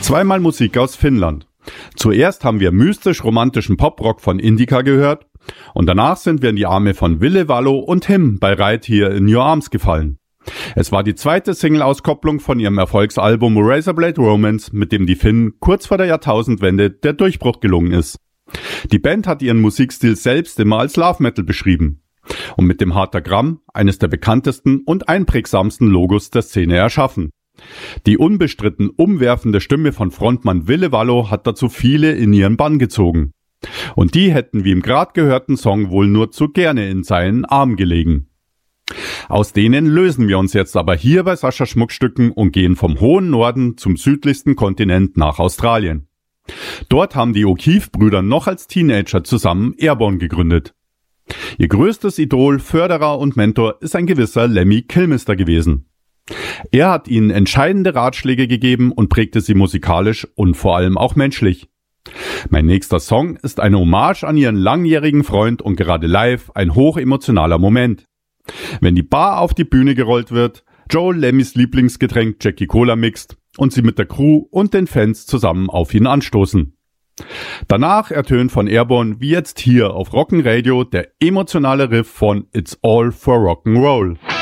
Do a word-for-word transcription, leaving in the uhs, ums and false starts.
Zweimal Musik aus Finnland. Zuerst haben wir mystisch-romantischen Poprock von Indica gehört und danach sind wir in die Arme von Ville Valo und Him bei Right Here in Your Arms gefallen. Es war die zweite Single-Auskopplung von ihrem Erfolgsalbum Razorblade Romance, mit dem die Finnen kurz vor der Jahrtausendwende der Durchbruch gelungen ist. Die Band hat ihren Musikstil selbst immer als Love Metal beschrieben und mit dem Heartagram eines der bekanntesten und einprägsamsten Logos der Szene erschaffen. Die unbestritten umwerfende Stimme von Frontmann Ville Valo hat dazu viele in ihren Bann gezogen. Und die hätten wie im gerade gehörten Song wohl nur zu gerne in seinen Arm gelegen. Aus denen lösen wir uns jetzt aber hier bei Sascha Schmuckstücken und gehen vom hohen Norden zum südlichsten Kontinent nach Australien. Dort haben die O'Keefe-Brüder noch als Teenager zusammen Airborne gegründet. Ihr größtes Idol, Förderer und Mentor ist ein gewisser Lemmy Kilmister gewesen. Er hat ihnen entscheidende Ratschläge gegeben und prägte sie musikalisch und vor allem auch menschlich. Mein nächster Song ist eine Hommage an ihren langjährigen Freund und gerade live ein hochemotionaler Moment. Wenn die Bar auf die Bühne gerollt wird, Joel Lemmys Lieblingsgetränk Jackie Cola mixt und sie mit der Crew und den Fans zusammen auf ihn anstoßen. Danach ertönt von Airborne wie jetzt hier auf Rock'n Radio der emotionale Riff von It's All for Rock'n'Roll.